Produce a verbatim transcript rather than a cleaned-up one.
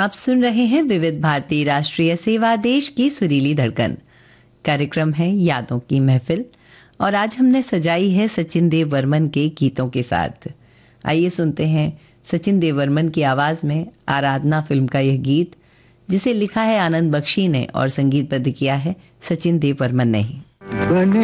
आप सुन रहे हैं विविध भारती राष्ट्रीय सेवा देश की सुरीली धड़कन। कार्यक्रम है यादों की महफिल और आज हमने सजाई है सचिन देव बर्मन के गीतों के साथ। आइए सुनते हैं सचिन देव बर्मन की आवाज़ में आराधना फिल्म का यह गीत, जिसे लिखा है आनंद बख्शी ने और संगीतबद्ध किया है सचिन देव बर्मन ने ही।